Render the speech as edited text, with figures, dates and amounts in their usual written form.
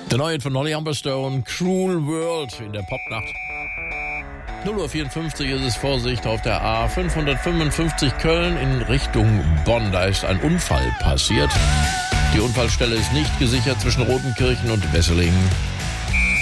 Der neue von Holly Humberstone, Cruel World in der Popnacht. 0:54 Uhr ist es, Vorsicht auf der A555 Köln in Richtung Bonn. Da ist ein Unfall passiert. Die Unfallstelle ist nicht gesichert zwischen Rotenkirchen und Wesseling.